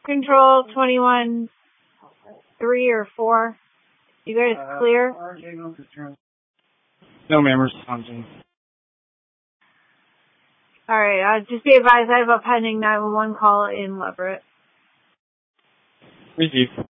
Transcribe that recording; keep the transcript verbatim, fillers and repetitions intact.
Control twenty-one, three or four. You guys Uh, clear? No, ma'am, responding. Alright, uh, just be advised I have a pending nine one one call in Leverett. Received.